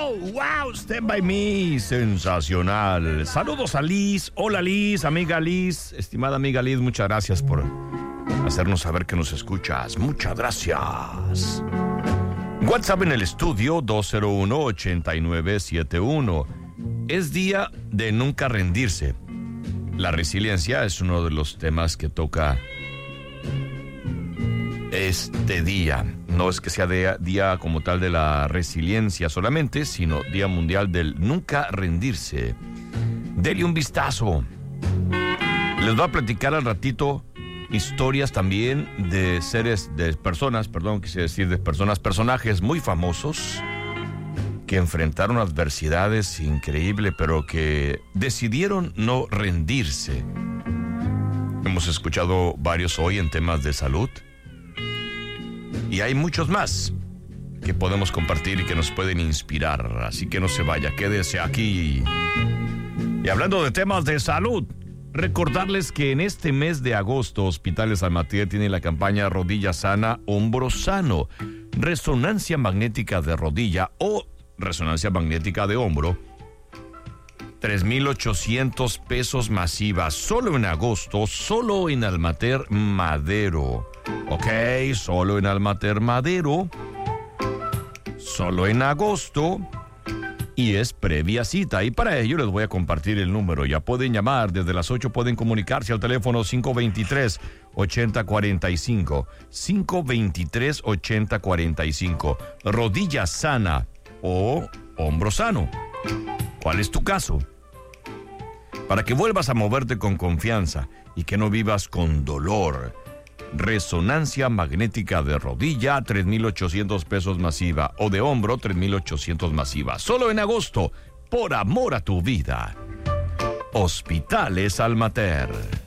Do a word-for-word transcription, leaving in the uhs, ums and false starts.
wow, wow, Stand By Me, sensacional. Saludos a Liz. Hola Liz, amiga Liz, estimada amiga Liz, muchas gracias por hacernos saber que nos escuchas. Muchas gracias. WhatsApp en el estudio dos cero uno, ocho nueve siete uno. Es día de nunca rendirse. La resiliencia es uno de los temas que toca este día. No es que sea de, día como tal de la resiliencia solamente, sino Día Mundial del Nunca Rendirse. Dele un vistazo. Les voy a platicar al ratito historias también de seres, de personas, perdón, quise decir de personas, personajes muy famosos que enfrentaron adversidades increíbles, pero que decidieron no rendirse. Hemos escuchado varios hoy en temas de salud. Y hay muchos más que podemos compartir y que nos pueden inspirar. Así que no se vaya, quédese aquí. Y hablando de temas de salud, recordarles que en este mes de agosto, Hospitales Almater tiene la campaña Rodilla Sana, Hombro Sano. Resonancia magnética de rodilla o resonancia magnética de hombro. tres mil ochocientos pesos masiva. Solo en agosto, solo en Almater Madero. Ok, solo en Almater Madero. Solo en agosto. Y es previa cita. Y para ello les voy a compartir el número. Ya pueden llamar. Desde las ocho pueden comunicarse al teléfono cinco dos tres, ocho cero cuatro cinco. cinco dos tres, ocho cero cuatro cinco. Rodilla sana o hombro sano. ¿Cuál es tu caso? Para que vuelvas a moverte con confianza y que no vivas con dolor. Resonancia magnética de rodilla, tres mil ochocientos pesos masiva. O de hombro, tres mil ochocientos masiva. Solo en agosto, por amor a tu vida. Hospitales Almater.